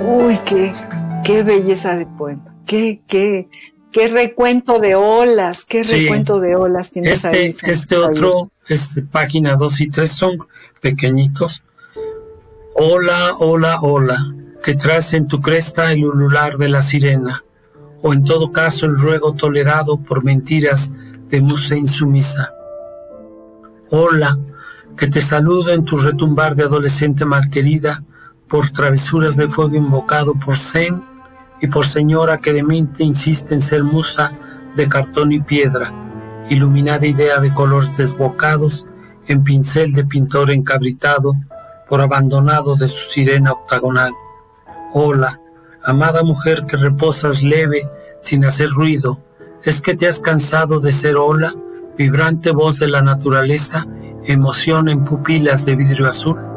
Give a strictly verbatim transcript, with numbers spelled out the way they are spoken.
Uy, qué, qué belleza de poema. Qué, qué, qué recuento de olas, qué Sí, recuento de olas tienes este, ahí. este otro, este, página dos y tres son pequeñitos. Ola, ola, ola, que traes en tu cresta el ulular de la sirena, o en todo caso el ruego tolerado por mentiras de musa insumisa. Ola, que te saludo en tu retumbar de adolescente malquerida, por travesuras de fuego invocado por Zen y por señora que de mente insiste en ser musa de cartón y piedra, iluminada idea de colores desbocados en pincel de pintor encabritado por abandonado de su sirena octagonal. Hola, amada mujer que reposas leve sin hacer ruido, ¿es que te has cansado de ser ola, vibrante voz de la naturaleza, emoción en pupilas de vidrio azul?